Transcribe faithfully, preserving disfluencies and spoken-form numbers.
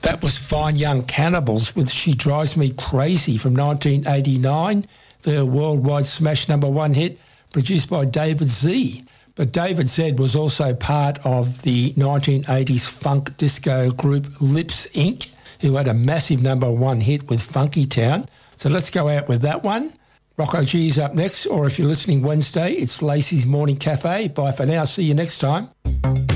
That was Fine Young Cannibals with She Drives Me Crazy from nineteen eighty-nine, the worldwide smash number one hit produced by David Z. But David Z was also part of the nineteen eighties funk disco group Lips Incorporated, who had a massive number one hit with Funky Town. So let's go out with that one. Rocco G is up next, or if you're listening Wednesday, it's Lacey's Morning Cafe. Bye for now. See you next time.